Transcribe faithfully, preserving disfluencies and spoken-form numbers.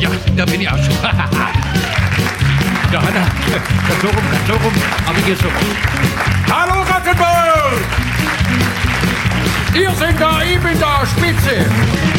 Ja, da bin ich auch schon. Ja, Hanna, ganz so rum, ganz so rum. Aber hier so. Hallo, Rock'n'Roll! Ihr seid da, ich bin da, Spitze.